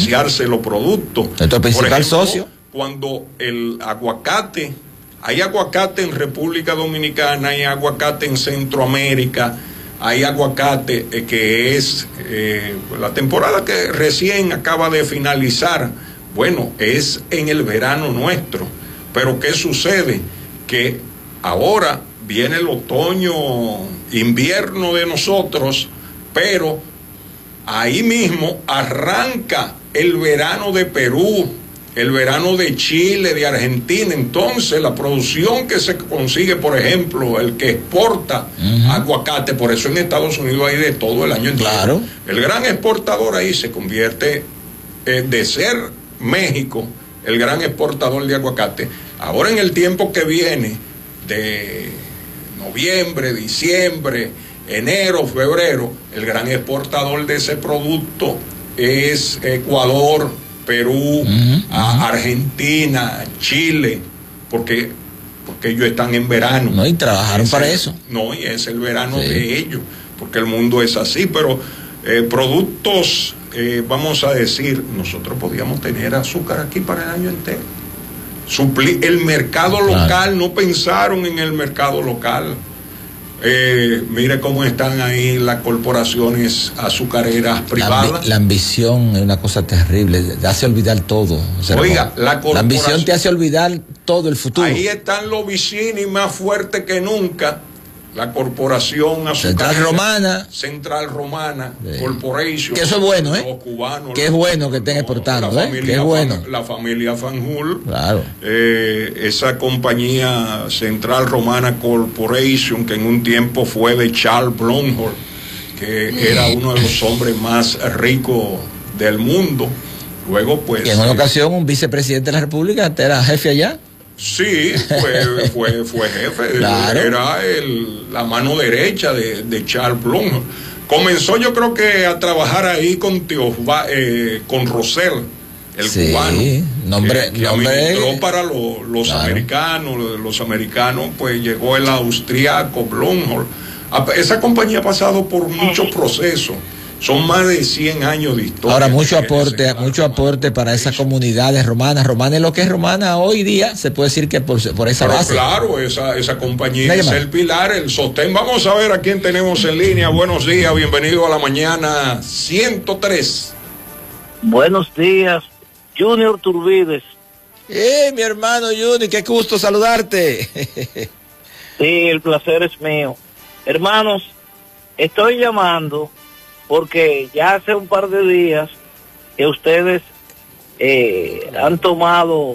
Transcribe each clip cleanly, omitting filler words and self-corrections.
financiarse los productos. Nuestro principal por ejemplo, socio. Cuando el aguacate, hay aguacate en República Dominicana, hay aguacate en Centroamérica, hay aguacate que es la temporada que recién acaba de finalizar, bueno, es en el verano nuestro. Pero ¿qué sucede? Que ahora viene el otoño, invierno de nosotros, pero ahí mismo arranca el verano de Perú, el verano de Chile, de Argentina. Entonces la producción que se consigue, por ejemplo, el que exporta aguacate, por eso en Estados Unidos hay de todo el año entero. Claro. El gran exportador ahí se convierte de ser México el gran exportador de aguacate. Ahora en el tiempo que viene, de noviembre, diciembre, enero, febrero, el gran exportador de ese producto es Ecuador, Perú, Argentina, Chile, porque ellos están en verano. No, y trabajaron para eso. No, y es el verano de ellos, porque el mundo es así, pero productos, vamos a decir, nosotros podíamos tener azúcar aquí para el año entero. El mercado local, no pensaron en el mercado local. Mire cómo están ahí las corporaciones azucareras privadas. La ambición es una cosa terrible, te hace olvidar todo. Oiga, la ambición te hace olvidar todo el futuro. Ahí están los Vicini más fuertes que nunca. La corporación azucarera Central Romana Corporation, que eso es bueno, los cubanos, que es bueno que estén exportando, que es bueno. La familia Fanjul, claro. Esa compañía Central Romana Corporation, que en un tiempo fue de Charles Blumholt, que era uno de los hombres más ricos del mundo. Luego, pues, y en una ocasión un vicepresidente de la República era jefe allá. Sí, fue jefe, claro. Era la mano derecha de Charles Blumholt. Comenzó, yo creo que a trabajar ahí con con Rosell, el cubano, que administró para los claro. americanos. Los americanos, pues llegó el austriaco Blumholt. Esa compañía ha pasado por muchos procesos. Son más de 100 años de historia. Ahora, mucho aporte para esas comunidades romanas. Romana es lo que es romana hoy día, se puede decir que por esa base. Claro, esa compañía es el pilar, el sostén. Vamos a ver a quién tenemos en línea. Buenos días, bienvenido a la mañana 103. Buenos días, Junior Turbides. Mi hermano Junior, qué gusto saludarte. Sí, el placer es mío. Hermanos, estoy llamando porque ya hace un par de días que ustedes han tomado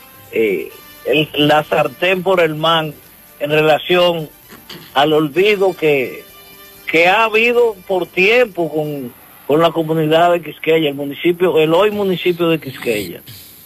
la sartén por el mango en relación al olvido que ha habido por tiempo con la comunidad de Quisqueya, el hoy municipio de Quisqueya.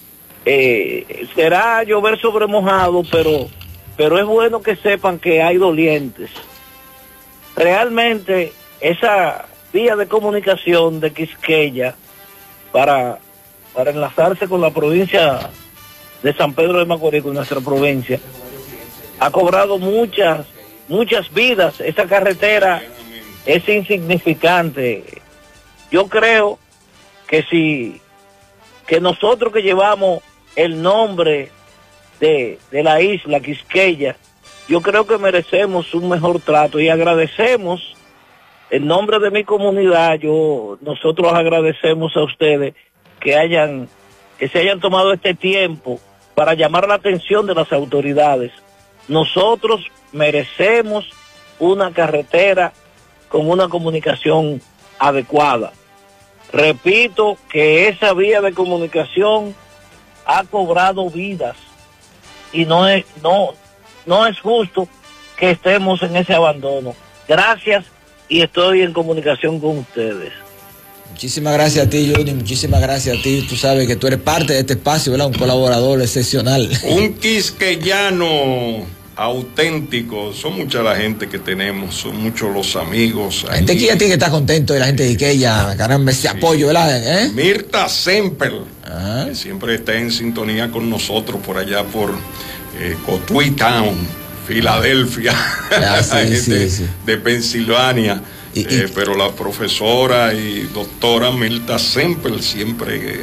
Será llover sobre mojado, pero es bueno que sepan que hay dolientes. Realmente esa vía de comunicación de Quisqueya para enlazarse con la provincia de San Pedro de Macorís, con nuestra provincia, ha cobrado muchas vidas. Esa carretera es insignificante. Yo creo que nosotros que llevamos el nombre de la isla Quisqueya, yo creo que merecemos un mejor trato y agradecemos. En nombre de mi comunidad, nosotros agradecemos a ustedes que se hayan tomado este tiempo para llamar la atención de las autoridades. Nosotros merecemos una carretera con una comunicación adecuada. Repito que esa vía de comunicación ha cobrado vidas y no es justo que estemos en ese abandono. Gracias. Y estoy en comunicación con ustedes. Muchísimas gracias a ti, Junior, muchísimas gracias a ti. Tú sabes que tú eres parte de este espacio, ¿verdad? Un colaborador excepcional. Un quisqueyano auténtico. Son mucha la gente que tenemos, son muchos los amigos. La gente que ya tiene que estar contento de la gente de Quisqueya, caramba, ese apoyo, ¿verdad? Mirta Semper, que siempre está en sintonía con nosotros por allá por Cotuí Town, Filadelfia, de Pensilvania, pero la profesora y doctora Mirta Semper siempre